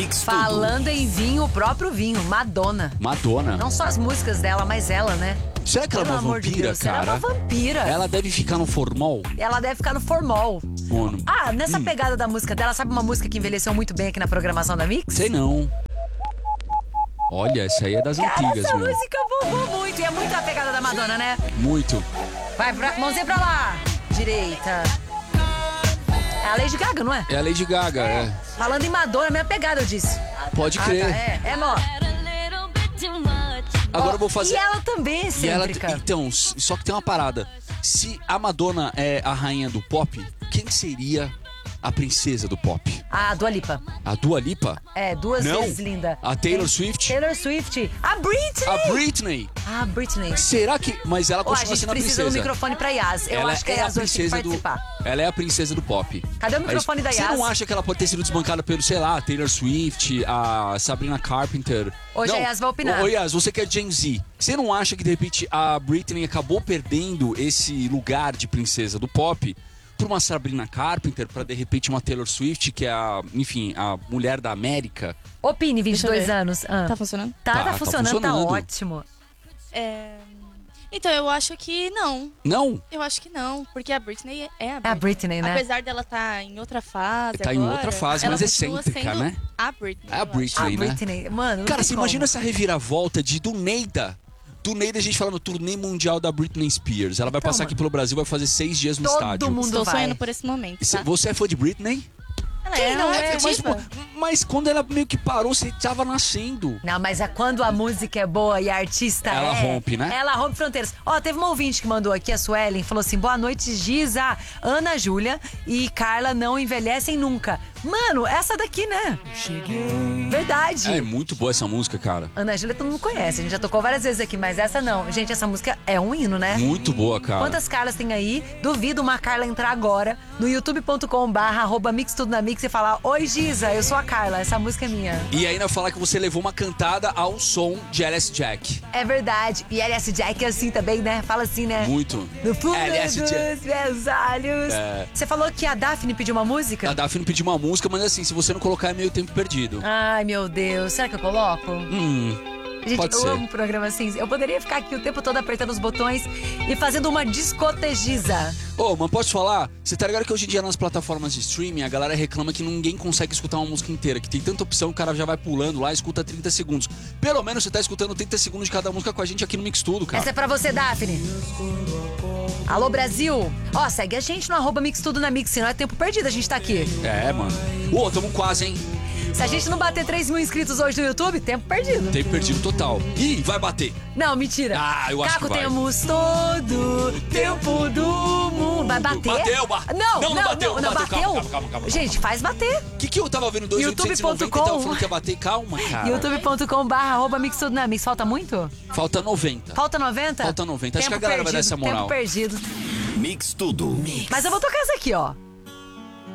Mix Falando em vinho, o próprio vinho, Madonna. Madonna. Não só as músicas dela, mas ela, né? Será que ela é Pelo uma amor de vampira, Deus, cara? Ela é uma vampira. Ela deve ficar no formol? Ela deve ficar no formol. Mano. Ah, nessa pegada da música dela, sabe uma música que envelheceu muito bem aqui na programação da Mix? Sei não. Olha, essa aí é das Cara, antigas, essa meu. música bombou muito. E é muito a pegada da Madonna, né? Muito. Vai, mãozinha pra lá. Direita. É a Lady Gaga, não é? É a Lady Gaga, é. Falando em Madonna, minha pegada, eu disse. Pode Ah, crer. tá, é, ó. Agora Ó, eu vou fazer... E ela também é E ela, excêntrica. então, só que tem uma parada. Se a Madonna é a rainha do pop, quem seria a princesa do pop? A Dua Lipa. A Dua Lipa? É, duas Não. vezes linda. A Taylor Swift? Taylor Swift. A Britney. A Britney? A Britney. Será que... Mas ela Ó, a continua gente sendo a precisa princesa. do microfone pra Yas. Eu Ela acho que é a a Yas hoje tem que princesa do... participar. Ela é a princesa do pop. Cadê o microfone da Você Yas? não acha que ela pode ter sido desbancada pelo, sei lá, Taylor Swift, a Sabrina Carpenter? Hoje não. a Yas vai opinar. Ô Yas, você que é Gen Z, você não acha que de repente a Britney acabou perdendo esse lugar de princesa do pop por uma Sabrina Carpenter, pra de repente uma Taylor Swift, que é a, enfim, a mulher da América? Opine, Deixa eu 22 ver. anos. Ah. Tá funcionando? Tá funcionando, tá funcionando. ótimo. Então, eu acho que não. Não? Eu acho que não, porque a Britney é a Britney. É a Britney, né? Apesar dela estar em outra fase Tá em agora, outra fase, ela mas continua excêntrica, sendo né? A Britney. É a eu acho. Britney, A né? Britney, mano. não Cara, tem você como. imagina essa reviravolta de do Neida. Do Neida a gente falando turnê mundial da Britney Spears. Ela vai Então, passar aqui pelo Brasil, vai fazer 6 dias no Todo estádio. mundo Estou vai. sonhando por esse momento, tá? Você é fã de Britney? Ela Quem não uma é? Mas, diva. mas quando ela meio que parou, você tava nascendo. Não, mas é quando a música é boa e a artista Ela rompe, né? Ela rompe fronteiras. Ó, teve uma ouvinte que mandou aqui, a Suelen, falou assim, boa noite, Giza, Ana Júlia e Carla não envelhecem nunca. Mano, essa daqui, né? Verdade. É muito boa essa música, cara. Ana Júlia todo mundo conhece, a gente já tocou várias vezes aqui, mas essa não. Gente, essa música é um hino, né? Muito boa, cara. Quantas Carlas tem aí? Duvido uma Carla entrar agora no youtube.com/mixtudonamix e falar, oi Giza, eu sou a Carla, essa música é minha. E ainda falar que você levou uma cantada ao som de Alice Jack. É verdade. E LS Jack é assim também, né? Fala assim, né? Muito. No fundo LS dos Jack. meus olhos. É. Você falou que a Daphne pediu uma música? A Daphne pediu uma música, mas assim, se você não colocar é meio tempo perdido. Ai, meu Deus. Será que eu coloco? Gente, pode eu ser. amo um programa assim. Eu poderia ficar aqui o tempo todo apertando os botões e fazendo uma discotegiza. Ô, mas posso falar? Você tá ligado que hoje em dia nas plataformas de streaming a galera reclama que ninguém consegue escutar uma música inteira, que tem tanta opção que o cara já vai pulando lá e escuta 30 segundos. Pelo menos você tá escutando 30 segundos de cada música com a gente aqui no Mix Tudo, cara. Essa é pra você, Daphne. Alô, Brasil. Ó, segue a gente no @mixtudo na Mix, senão é tempo perdido, a gente tá aqui. É, mano. Ô, tamo quase, hein? Se a gente não bater 3 mil inscritos hoje no YouTube, tempo perdido. Tempo perdido total. Ih, vai bater. Não, mentira. Ah, eu acho Caco, que vai. temos todo o tempo do mundo. Vai bater? Bateu, Não, não bateu, não bateu. Calma. Gente, faz bater. O que eu tava vendo 2.890 e tava falando que ia bater? Calma, cara. youtube.com/mixtudonamix. Falta muito? Falta 90. Falta 90? Falta 90. Acho Tempo que a galera vai dar perdido, essa moral. Tempo perdido. Mix Tudo. Mas eu vou tocar essa aqui, ó.